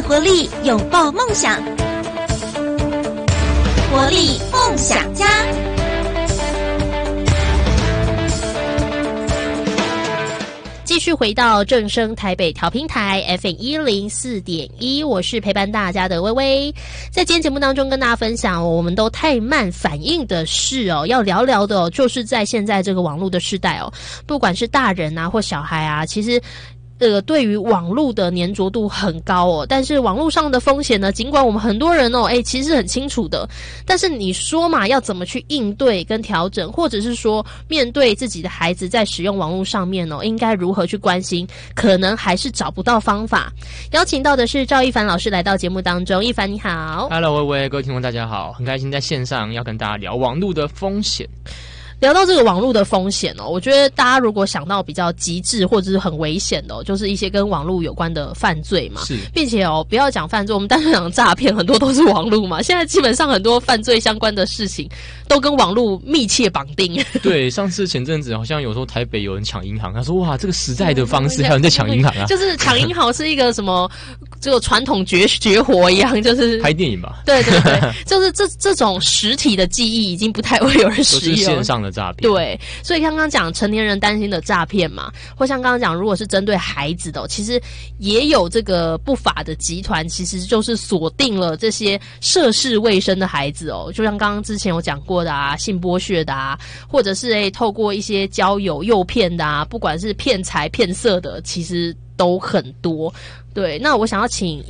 活力，拥抱梦想。活力梦想家。 继续回到正声台北调频台 FM104.1， 我是陪伴大家的微微。在今天节目当中跟大家分享我们都太慢反应的事要聊聊的就是在现在这个网络的时代不管是大人啊或小孩啊，其实对于网络的粘着度很高但是网络上的风险呢，尽管我们很多人其实很清楚的，但是你说嘛，要怎么去应对跟调整，或者是说面对自己的孩子在使用网络上面应该如何去关心，可能还是找不到方法。邀请到的是赵一凡老师来到节目当中。一凡你好。 Hello 微微，各位听众大家好，很开心在线上要跟大家聊网络的风险。 聊到这个网络的风险我觉得大家如果想到比较极致或者是很危险的就是一些跟网络有关的犯罪嘛， 是， 并且不要讲犯罪，我们单纯讲诈骗，很多都是网络嘛。现在基本上很多犯罪相关的事情都跟网络密切绑定。对， 上次前阵子好像有时候台北有人抢银行，他说哇，这个实在的方式还有人在抢银行啊， 就是抢银行是一个什么这个传统绝活一样，就是拍电影吧。 对对对，就是这种实体的记忆已经不太会有人使用， 都是线上的诈骗。 对，所以刚刚讲成年人担心的诈骗嘛，或像刚刚讲如果是针对孩子的其实也有这个不法的集团，其实就是锁定了这些涉世未深的孩子就像刚刚之前有讲过的性剥削的或者是透过一些交友诱骗的不管是骗财骗色的，其实都很多。对，那我想要请